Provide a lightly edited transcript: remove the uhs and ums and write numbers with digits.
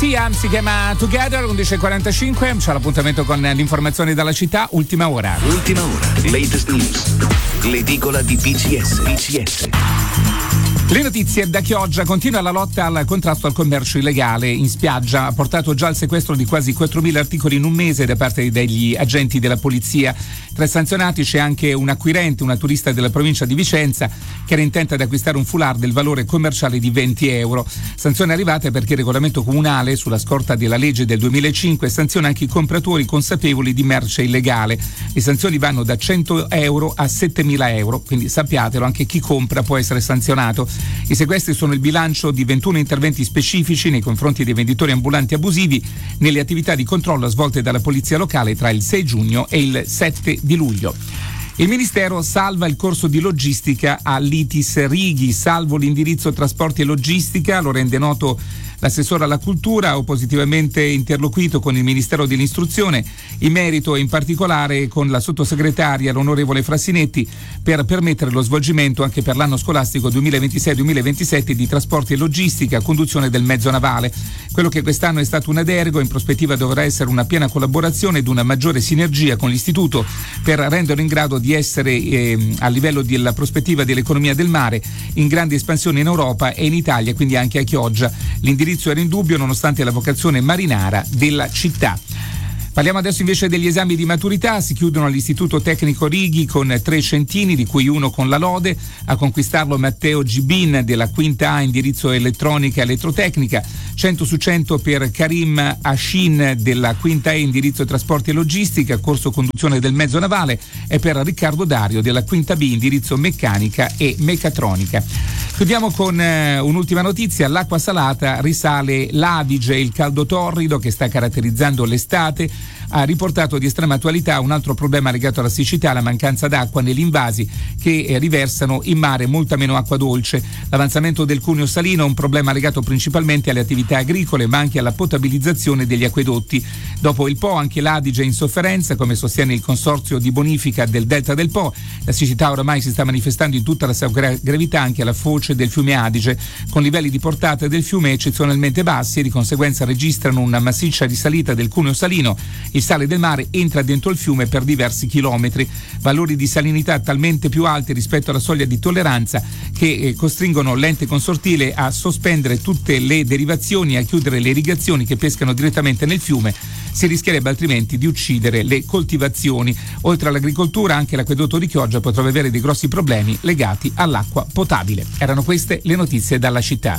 TM si chiama Together, 11:45, c'è l'appuntamento con l'informazione dalla città, ultima ora. Ultima ora, latest news. L'edicola di PCS. Le notizie da Chioggia. Continua la lotta al contrasto al commercio illegale in spiaggia. Ha portato già al sequestro di quasi 4.000 articoli in un mese da parte degli agenti della polizia. Tra i sanzionati c'è anche un acquirente, una turista della provincia di Vicenza, che era intenta ad acquistare un foulard del valore commerciale di 20 euro. Sanzioni arrivate perché il regolamento comunale, sulla scorta della legge del 2005, sanziona anche i compratori consapevoli di merce illegale. Le sanzioni vanno da 100 euro a 7.000 euro, quindi sappiatelo, anche chi compra può essere sanzionato. I sequestri sono il bilancio di 21 interventi specifici nei confronti dei venditori ambulanti abusivi nelle attività di controllo svolte dalla polizia locale tra il 6 giugno e il 7 di luglio. Il Ministero salva il corso di logistica a Litis Righi, salvo l'indirizzo trasporti e logistica, lo rende noto l'assessore alla cultura. Ho positivamente interloquito con il Ministero dell'Istruzione in merito, in particolare con la sottosegretaria, l'onorevole Frassinetti, per permettere lo svolgimento anche per l'anno scolastico 2026-2027 di trasporti e logistica a conduzione del mezzo navale. Quello che quest'anno è stato una deroga, in prospettiva dovrà essere una piena collaborazione ed una maggiore sinergia con l'Istituto per renderlo in grado di essere a livello della prospettiva dell'economia del mare in grande espansione in Europa e in Italia, quindi anche a Chioggia. L'indirizzo era in dubbio nonostante la vocazione marinara della città. Parliamo adesso invece degli esami di maturità. Si chiudono all'Istituto Tecnico Righi con 3 centini, di cui uno con la lode. A conquistarlo Matteo Gibin della quinta A, indirizzo elettronica e elettrotecnica. 100 su 100 per Karim Ashin della quinta E, indirizzo trasporti e logistica, corso conduzione del mezzo navale, e per Riccardo Dario della quinta B, indirizzo meccanica e meccatronica. Chiudiamo con un'ultima notizia. All'acqua salata risale l'Adige, il caldo torrido che sta caratterizzando l'estate. Ha riportato di estrema attualità un altro problema legato alla siccità, la mancanza d'acqua negli invasi che riversano in mare molta meno acqua dolce. L'avanzamento del cuneo salino è un problema legato principalmente alle attività agricole, ma anche alla potabilizzazione degli acquedotti. Dopo il Po anche l'Adige è in sofferenza, come sostiene il consorzio di bonifica del Delta del Po. La siccità oramai si sta manifestando in tutta la sua gravità anche alla foce del fiume Adige, con livelli di portata del fiume eccezionalmente bassi, e di conseguenza registrano una massiccia risalita del cuneo salino. Il sale del mare entra dentro il fiume per diversi chilometri, valori di salinità talmente più alti rispetto alla soglia di tolleranza che costringono l'ente consortile a sospendere tutte le derivazioni e a chiudere le irrigazioni che pescano direttamente nel fiume. Si rischierebbe altrimenti di uccidere le coltivazioni. Oltre all'agricoltura, anche l'acquedotto di Chioggia potrebbe avere dei grossi problemi legati all'acqua potabile. Erano queste le notizie dalla città.